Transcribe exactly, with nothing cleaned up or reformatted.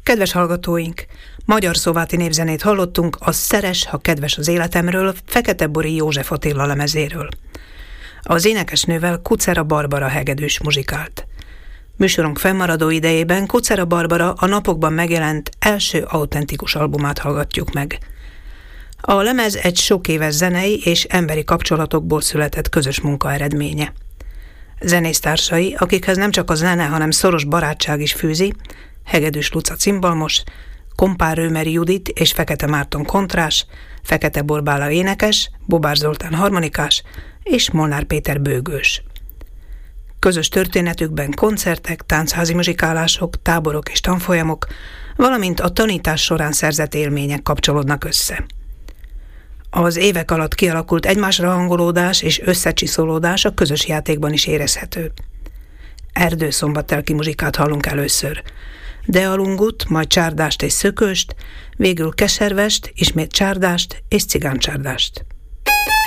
Kedves hallgatóink, magyar szováti népzenét hallottunk a Szeres, ha kedves az életemről, Fekete-Bori József Attila lemezéről. Az énekesnővel Kuczera Barbara hegedűs muzsikált. Műsorunk fennmaradó idejében Kuczera Barbara a napokban megjelent első autentikus albumát hallgatjuk meg. A lemez egy sok éves zenei és emberi kapcsolatokból született közös munka eredménye. Zenésztársai, akikhez nem csak a zene, hanem szoros barátság is fűzi, Hegedűs Luca cimbalmos, Kompár Rőmeri Judit és Fekete Márton kontrás, Fekete Borbála énekes, Bobár Zoltán harmonikás és Molnár Péter bőgős. Közös történetükben koncertek, tánchazi muzsikálások, táborok és tanfolyamok, valamint a tanítás során szerzett élmények kapcsolódnak össze. Az évek alatt kialakult egymásra hangolódás és összecsiszolódás a közös játékban is érezhető. Erdőszombattelki muzsikát hallunk először, Dealungut, majd Csárdást és Szököst, végül Keservest, ismét Csárdást és Cigáncsárdást.